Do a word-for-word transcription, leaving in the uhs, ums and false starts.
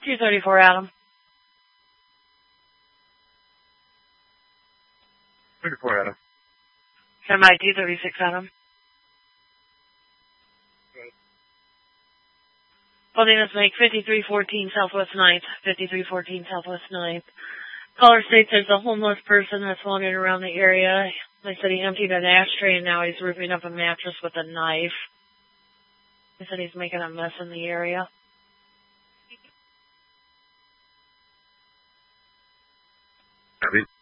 two thirty-four, Adam. thirty-four, Adam. Semi two thirty-six, Adam. Holding us make fifty-three fourteen Southwest ninth, fifty-three fourteen Southwest ninth. Caller states there's a homeless person that's wandering around the area. They said he emptied an ashtray and now he's ripping up a mattress with a knife. They said he's making a mess in the area. Copy.